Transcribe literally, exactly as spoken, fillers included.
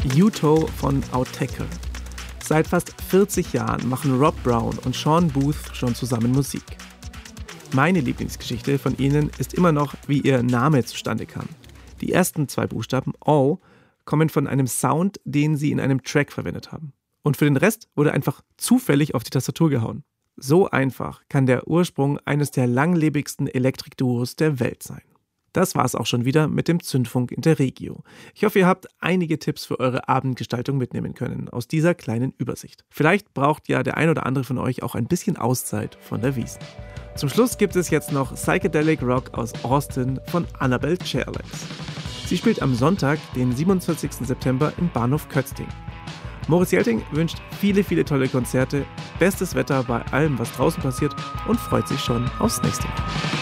Yuto von Autechre. Seit fast vierzig Jahren machen Rob Brown und Sean Booth schon zusammen Musik. Meine Lieblingsgeschichte von ihnen ist immer noch, wie ihr Name zustande kam. Die ersten zwei Buchstaben O kommen von einem Sound, den sie in einem Track verwendet haben. Und für den Rest wurde einfach zufällig auf die Tastatur gehauen. So einfach kann der Ursprung eines der langlebigsten Elektrikduos der Welt sein. Das war's auch schon wieder mit dem Zündfunk Interregio. Ich hoffe, ihr habt einige Tipps für eure Abendgestaltung mitnehmen können aus dieser kleinen Übersicht. Vielleicht braucht ja der ein oder andere von euch auch ein bisschen Auszeit von der Wiesn. Zum Schluss gibt es jetzt noch Psychedelic Rock aus Austin von Annabelle Chairlegs. Sie spielt am Sonntag, den siebenundzwanzigsten September im Bahnhof Kötzting. Moritz Jelting wünscht viele, viele tolle Konzerte, bestes Wetter bei allem, was draußen passiert und freut sich schon aufs nächste Mal.